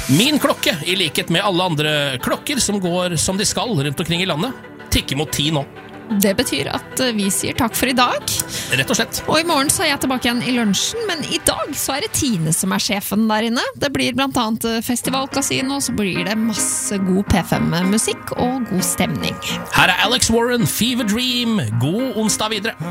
Min klokke, i likhet med alle andre klokker som går som de skal rundt omkring i landet, tikker mot 10 nå. Det betyr at vi sier takk for i dag. Rett og slett. Og i morgen så er jeg tilbake igjen i lunsjen, men i dag så er det Tine som er sjefen der inne. Det blir blant annet festivalkasino, så blir det masse god P5-musikk og god stemning. Her er Alex Warren, Fever Dream. God onsdag videre.